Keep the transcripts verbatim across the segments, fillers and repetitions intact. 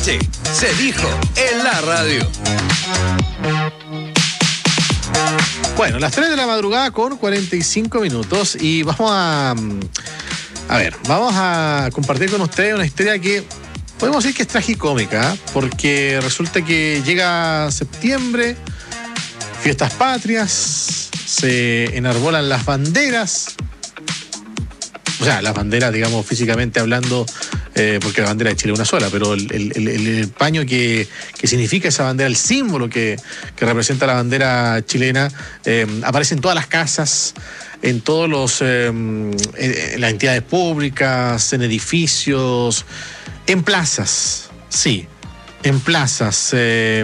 noche se dijo en la radio. Bueno, las tres de la madrugada con cuarenta y cinco minutos y vamos a... A ver, vamos a compartir con ustedes una historia que podemos decir que es tragicómica, ¿eh? Porque resulta que llega septiembre, fiestas patrias, se enarbolan las banderas, o sea, las banderas, digamos, físicamente hablando, eh, porque la bandera de Chile es una sola, pero el, el, el, el paño que, que significa esa bandera, el símbolo que, que representa la bandera chilena, eh, aparece en todas las casas, en todos los, eh, en, en las entidades públicas, en edificios, en plazas, sí, en plazas, eh,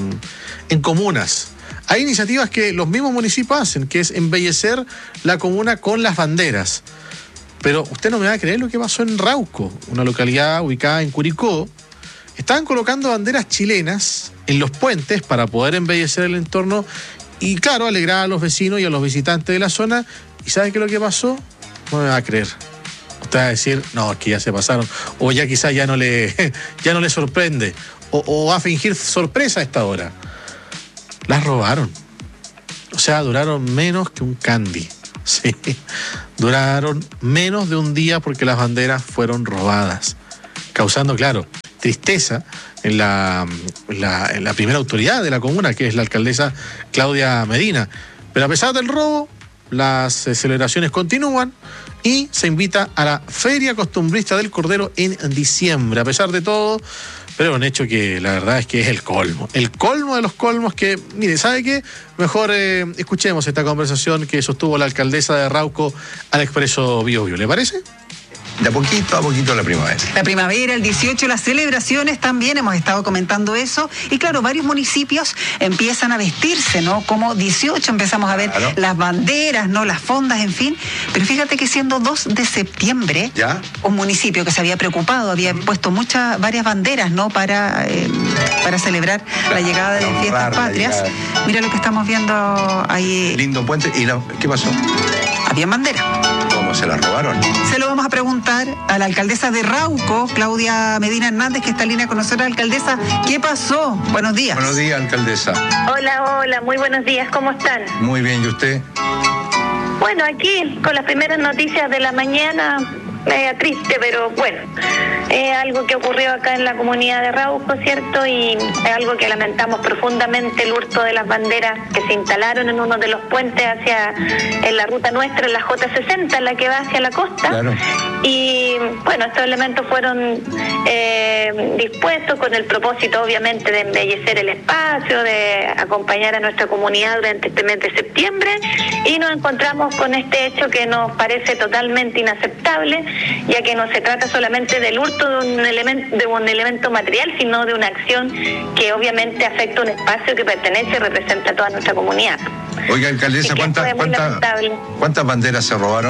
en comunas. Hay iniciativas que los mismos municipios hacen, que es embellecer la comuna con las banderas. Pero usted no me va a creer lo que pasó en Rauco, una localidad ubicada en Curicó. Estaban colocando banderas chilenas en los puentes para poder embellecer el entorno y, claro, alegrar a los vecinos y a los visitantes de la zona. ¿Y sabe qué es lo que pasó? No me va a creer. Usted va a decir, no, es que ya se pasaron. O ya quizás ya no le, ya no le sorprende. O, o va a fingir sorpresa a esta hora. Las robaron. O sea, duraron menos que un candy. Sí, duraron menos de un día porque las banderas fueron robadas, causando, claro, tristeza en la, en la, en la primera autoridad de la comuna, que es la alcaldesa Claudia Medina. Pero a pesar del robo, las eh, celebraciones continúan y se invita a la Feria Costumbrista del Cordero en diciembre. A pesar de todo, pero un hecho que la verdad es que es el colmo. El colmo de los colmos que, mire, ¿sabe qué? Mejor eh, escuchemos esta conversación que sostuvo la alcaldesa de Rauco al Expreso Bio Bio. ¿Le parece? De a poquito a poquito la primavera. La primavera, el dieciocho, las celebraciones también, hemos estado comentando eso. Y claro, varios municipios empiezan a vestirse, ¿no? Como dieciocho empezamos a ver claro. Las banderas, ¿no? Las fondas, en fin. Pero fíjate que siendo dos de septiembre, ¿ya? Un municipio que se había preocupado, había puesto muchas, varias banderas, ¿no? Para, eh, para celebrar claro, la llegada de las fiestas patrias. Mira lo que estamos viendo ahí. Lindo puente. ¿Y la, qué pasó? Habían banderas. ¿Cómo se las robaron? Se lo vamos a preguntar a la alcaldesa de Rauco, Claudia Medina Hernández, que está en línea con nosotros. Alcaldesa, ¿qué pasó? Buenos días. Buenos días, alcaldesa. Hola, hola, muy buenos días, ¿cómo están? Muy bien, ¿y usted? Bueno, aquí con las primeras noticias de la mañana, eh, triste, pero bueno, es eh, algo que ocurrió acá en la comunidad de Rauco, ¿cierto? Y es algo que lamentamos profundamente, el hurto de las banderas que se instalaron en uno de los puentes hacia, en la ruta nuestra, en la J sesenta, en la que va hacia la costa. Claro. Y bueno, estos elementos fueron eh, dispuestos con el propósito, obviamente, de embellecer el espacio, de acompañar a nuestra comunidad durante este mes de septiembre, y nos encontramos con este hecho que nos parece totalmente inaceptable, ya que no se trata solamente del hurto de un elemento, de un elemento material, sino de una acción que obviamente afecta un espacio que pertenece y representa a toda nuestra comunidad. Oiga, alcaldesa, ¿cuántas, cuántas, ¿cuántas banderas se robaron?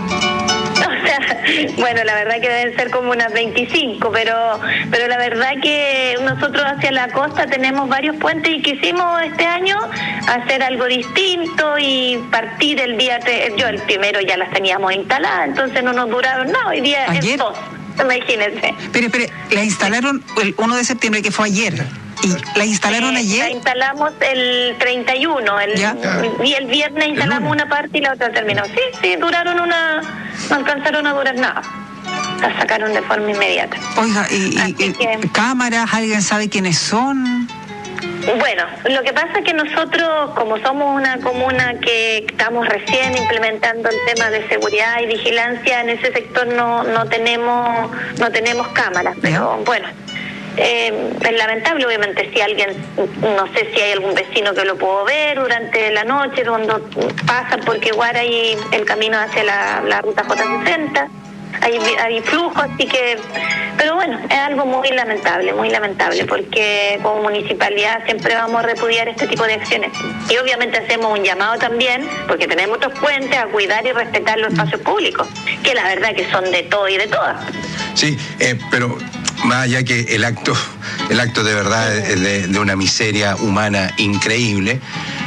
O sea, bueno, la verdad que deben ser como unas veinticinco, pero pero la verdad que nosotros hacia la costa tenemos varios puentes y quisimos este año hacer algo distinto y partir el día, yo el primero ya las teníamos instaladas, entonces no nos duraron nada, hoy día es dos, imagínense. Pero, pero, la instalaron el uno de septiembre, que fue ayer. ¿Y la instalaron eh, ayer? La instalamos el treinta y uno, el, y el viernes instalamos una parte y la otra terminó. Sí, sí, duraron una, no alcanzaron a durar nada. La sacaron de forma inmediata. Oiga, ¿y, y, y que, cámaras? ¿Alguien sabe quiénes son? Bueno, lo que pasa es que nosotros, como somos una comuna que estamos recién implementando el tema de seguridad y vigilancia, en ese sector no, no tenemos, no tenemos cámaras, pero bueno. Eh, es lamentable, obviamente, si alguien, no sé si hay algún vecino que lo pudo ver durante la noche cuando pasa porque igual hay el camino hacia la, la ruta J sesenta, hay, hay flujo, así que, pero bueno, es algo muy lamentable, muy lamentable, porque como municipalidad siempre vamos a repudiar este tipo de acciones y obviamente hacemos un llamado también, porque tenemos otros puentes, a cuidar y respetar los espacios públicos, que la verdad que son de todo y de todas. Sí, eh, pero más allá que el acto, el acto de verdad es de, de una miseria humana increíble,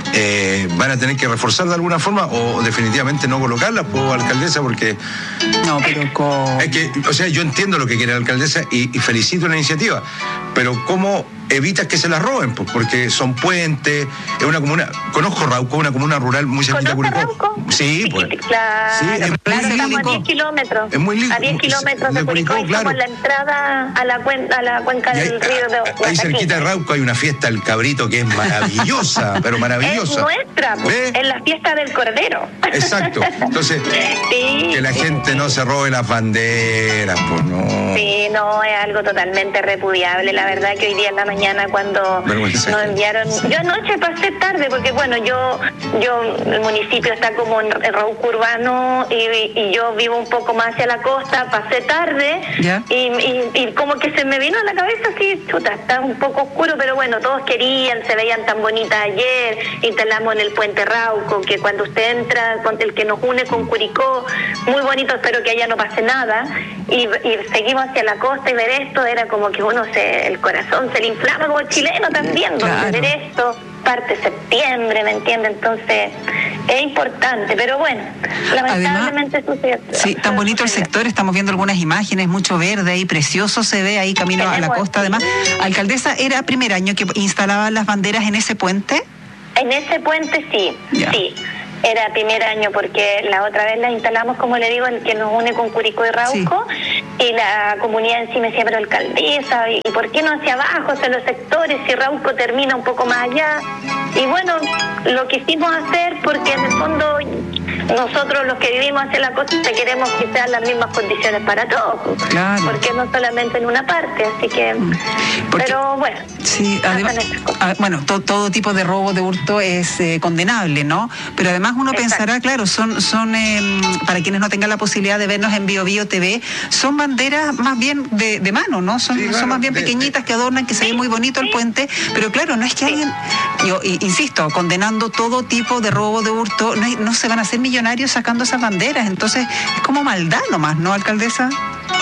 eh, van a tener que reforzar de alguna forma o definitivamente no colocarlas, pues, alcaldesa, porque... No, pero con... Es que, o sea, yo entiendo lo que quiere la alcaldesa y, y felicito la iniciativa, pero ¿cómo evitas que se las roben? Pues porque son puentes, es una comuna, conozco Rauco, una comuna rural muy cerquita a Curicó. Rauco? Sí, Sí, pues. claro, Sí, es claro, muy estamos lindo. a diez kilómetros. Es muy lindo. A diez kilómetros de De Curicó, Curicó, y estamos claro. en la entrada a la, cuen- a la cuenca Y ahí, del río de ahí Huacaquín. cerquita de Rauco hay una fiesta del cabrito que es maravillosa, pero maravillosa. Es nuestra, ¿Ve? es la fiesta del Cordero. Exacto. Entonces, Sí, que la sí. gente no se robe las banderas, pues no. Sí, no, es algo totalmente repudiable. La verdad que hoy día en la mañana cuando Vergüenza. nos enviaron... Yo anoche pasé tarde porque, bueno, yo, yo el municipio está como en, en Rauco Urbano y, y yo vivo un poco más hacia la costa, pasé tarde ¿Ya? y, y, y como que se me vino a la cabeza así, chuta, está un poco oscuro, pero bueno, todos querían, se veían tan bonitas ayer, instalamos en el puente Rauco, que cuando usted entra, con el que nos une con Curicó, muy bonito, espero que allá no pase nada, y, y seguimos hacia la costa y ver esto, era como que uno se, el corazón se le inflama como chileno también, Claro. donde ver esto, parte septiembre, ¿me entiende? Entonces, es importante, pero bueno, lamentablemente sucede. Sí, tan bonito el sector, estamos viendo algunas imágenes, mucho verde ahí, precioso se ve ahí camino a la Tenemos- costa además. Alcaldesa, ¿era primer año que instalaban las banderas en ese puente? En ese puente sí, Ya. sí. Era primer año porque la otra vez la instalamos, como le digo, el que nos une con Curicó y Rauco, y la comunidad en sí me decía, pero alcaldesa, ¿y por qué no hacia abajo, hacia los sectores, si Rauco termina un poco más allá? Y bueno, lo quisimos hacer porque en el fondo nosotros los que vivimos hacia la costa queremos que sean las mismas condiciones para todos, Claro. porque no solamente en una parte, así que... Porque- pero bueno, Sí, pasan además, estas cosas. ah, bueno, to- todo tipo de robo, de hurto es eh, condenable, ¿no? Pero además uno Exacto. pensará, claro, son, son eh, para quienes no tengan la posibilidad de vernos en Bio Bio T V, son banderas más bien de, de mano, ¿no? Son, Sí, claro, son más bien de- pequeñitas que adornan, que se ve muy bonito el puente, pero claro, no es que alguien, yo i- insisto, condenando todo tipo de robo, de hurto, no, hay- no se van a hacer millonarios sacando esas banderas, entonces es como maldad nomás, ¿no, alcaldesa?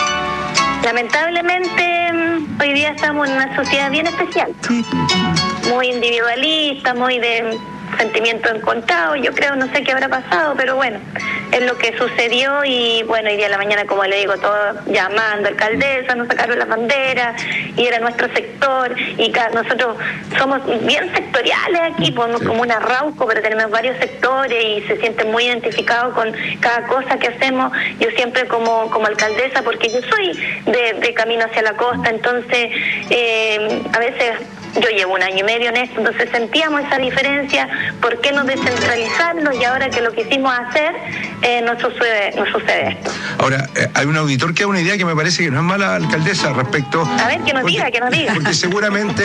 Lamentablemente, mm, hoy día estamos en una sociedad bien especial, Sí. muy individualista, muy de sentimiento encontrado. Yo creo, no sé qué habrá pasado, pero bueno, es lo que sucedió. Y bueno, hoy día en la mañana, como le digo, todos llamando, alcaldesa, nos sacaron las banderas y era nuestro sector. Y ca- nosotros somos bien sectoriales aquí, pues, como una Rauco, pero tenemos varios sectores y se sienten muy identificados con cada cosa que hacemos. Yo siempre como, como alcaldesa, porque yo soy de, de camino hacia la costa, entonces eh, a veces... Yo llevo un año y medio en esto, entonces sentíamos esa diferencia, ¿por qué no descentralizarlo? Y ahora que lo quisimos hacer, eh, no sucede, no sucede esto. Ahora, eh, hay un auditor que da una idea que me parece que no es mala, alcaldesa, respecto... A ver, que nos porque- diga, que nos diga. Porque seguramente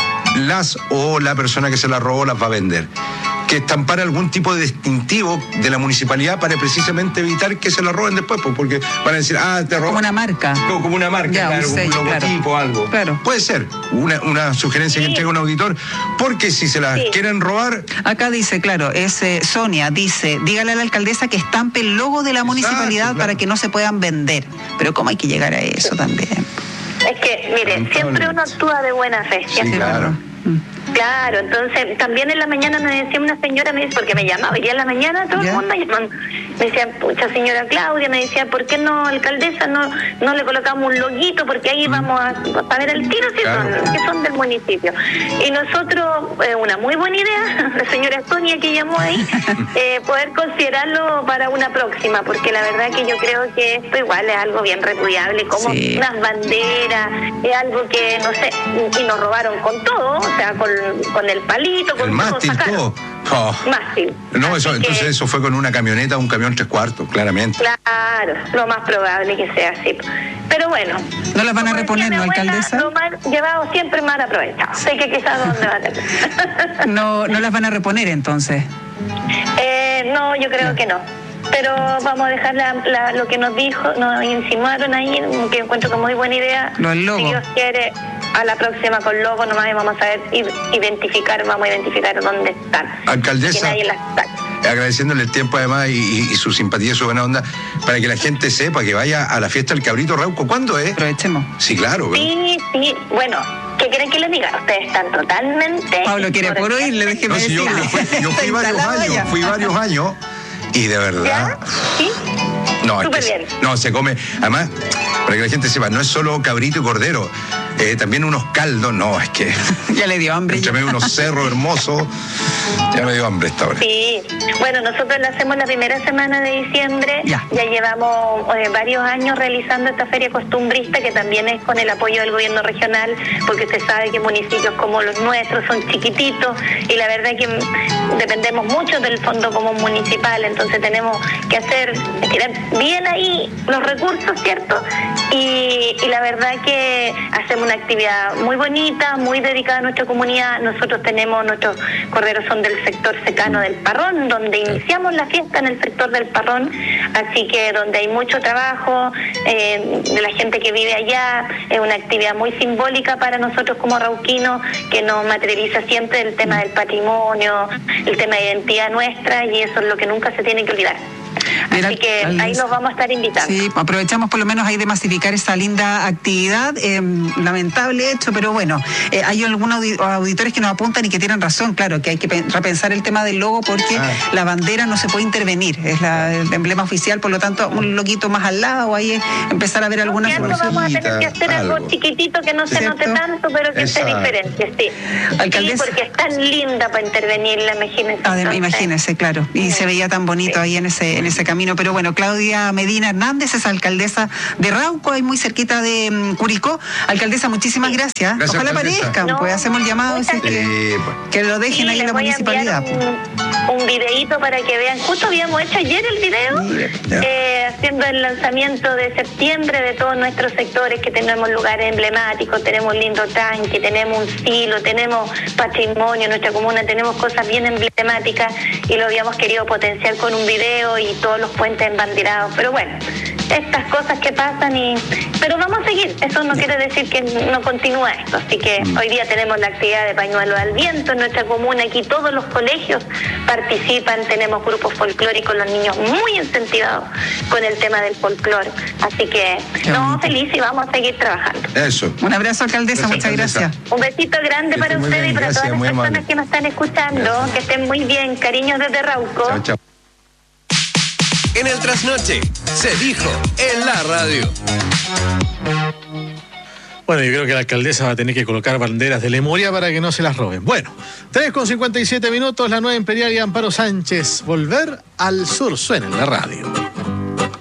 las o la persona que se las robó las va a vender. Que estampar algún tipo de distintivo de la municipalidad para precisamente evitar que se la roben después, pues, porque van a decir, ah, te robó. Como una marca. No, como una marca, Ya, un claro, como sello, un logotipo, claro. algo. Claro. Puede ser una, una sugerencia que Sí. entrega un auditor, porque si se las Sí. quieren robar, Acá dice, claro, es eh, Sonia, dice, dígale a la alcaldesa que estampe el logo de la Exacto, municipalidad claro. para que no se puedan vender. Pero ¿cómo hay que llegar a eso también? Es que, mire, siempre uno actúa de buena fe. sí, siempre. claro. Claro, entonces también en la mañana me decía una señora, me dice, porque me llamaba, hoy día en la mañana todo ¿Ya? el mundo llamando, me decía, pucha señora Claudia, me decía, ¿por qué no, alcaldesa, no no le colocamos un loguito? Porque ahí vamos a, a ver el tiro si Claro. son, que son del municipio. Y nosotros, eh, una muy buena idea, la señora Sonia que llamó ahí, eh, poder considerarlo para una próxima, porque la verdad que yo creo que esto igual es algo bien repudiable, como Sí. unas banderas, es algo que, no sé, y nos robaron con todo, o sea, con, con el palito, con El todo, mástil, sacaron. todo. Oh. Mástil. No, eso, Así que, entonces eso fue con una camioneta, un camión tres cuartos, claramente. claro, lo más probable que sea así. Pero bueno. ¿No las van a como reponer, decía no, mi abuela, alcaldesa? Lo mal llevado siempre mal aprovechado. Sé que quizás dónde van a No, no las van a reponer entonces. eh, No, yo creo que no. Pero vamos a dejar la, la- lo que nos dijo, nos insinuaron ahí, que encuentro como muy buena idea. Lo del logo. Si Dios quiere, a la próxima con logo nomás vamos a saber id- identificar, vamos a identificar dónde están. Alcaldesa. Que nadie las saque. Agradeciéndole el tiempo además y, y- y su simpatía y su buena onda para que la gente sepa que vaya a la fiesta del Cabrito Rauco. ¿Cuándo es? Aprovechemos. Sí, claro. Sí, sí, bueno, ¿Qué quieren que les diga? Ustedes están totalmente... Pablo quiere por oírle, déjeme No, si yo, decirle. yo fui, yo fui varios años, ya. fui varios años y de verdad... ¿Ya? ¿Sí? No, es Súper que- bien. no, se come, además, para que la gente sepa, no es solo cabrito y cordero, eh, también unos caldos, no, es que Ya le dio hambre. entre ya. medio unos cerros hermosos, ya me dio hambre esta hora. Sí, bueno, nosotros la hacemos la primera semana de diciembre, Ya. ya, llevamos eh, varios años realizando esta feria costumbrista, que también es con el apoyo del gobierno regional, porque usted sabe que municipios como los nuestros son chiquititos y la verdad que mm, dependemos mucho del Fondo Común Municipal, entonces tenemos que hacer, estirar bien ahí los recursos, ¿cierto? Y, y la verdad que hacemos una actividad muy bonita, muy dedicada a nuestra comunidad. Nosotros tenemos, nuestros corderos son del sector secano del Parrón, donde iniciamos la fiesta en el sector del Parrón, así que donde hay mucho trabajo eh, de la gente que vive allá. Es una actividad muy simbólica para nosotros como rauquinos, que nos materializa siempre el tema del patrimonio, el tema de identidad nuestra, y eso es lo que nunca se tiene que olvidar. Mira, Así que ahí Alice. los vamos a estar invitando. Sí, aprovechamos por lo menos ahí de masificar esta linda actividad. Eh, lamentable hecho, pero bueno, eh, hay algunos audi- auditores que nos apuntan y que tienen razón, claro, que hay que pe- repensar el tema del logo porque Ah. la bandera no se puede intervenir, es la, el emblema oficial, por lo tanto, un loquito más al lado, ahí eh, empezar a ver algunas Cierto, soluciones. vamos a tener que hacer algo, algo. chiquitito que no se ¿Cierto? note tanto, pero que esté Exacto. diferente, sí. Alcaldesa. Sí, porque es tan linda para intervenirla, imagínense. Ah, de- Entonces, imagínese, claro. Y Sí. se veía tan bonito Sí. ahí en ese, en ese camino. Pero bueno, Claudia Medina Hernández es alcaldesa de Rauco, ahí muy cerquita de mm, Curicó. Alcaldesa, muchísimas gracias. Gracias, Ojalá alcaldesa. aparezcan, No, pues hacemos el llamado, muchas así que, Eh, pues, que lo Sí, dejen ahí en les la voy a enviar municipalidad. un, un videíto para que vean. Justo habíamos hecho ayer el video, Ya. eh, haciendo el lanzamiento de septiembre de todos nuestros sectores, que tenemos lugares emblemáticos, tenemos un lindo tanque, tenemos un silo, tenemos patrimonio en nuestra comuna, tenemos cosas bien emblemáticas y lo habíamos querido potenciar con un video y todos los puentes embanderados. Pero bueno, estas cosas que pasan y... Pero vamos a seguir, eso no quiere decir que no continúa esto, así que hoy día tenemos la actividad de pañuelo al viento en nuestra comuna, aquí todos los colegios participan, tenemos grupos folclóricos, los niños muy incentivados con el tema del folclore, así que Qué no, bonito. feliz y vamos a seguir trabajando. eso. Un abrazo, alcaldesa, Gracias, muchas alcaldesa. gracias. Un besito grande Que para esté muy ustedes bien, y para gracias, todas las muy personas amable. que nos están escuchando, que estén muy bien, cariños desde Rauco. Chao, chao. En el trasnoche, se dijo en la radio. Bueno, yo creo que la alcaldesa va a tener que colocar banderas de Lemuria para que no se las roben. Bueno, tres con cincuenta y siete minutos, la nueva Imperial y Amparo Sánchez. Volver al sur suena en la radio.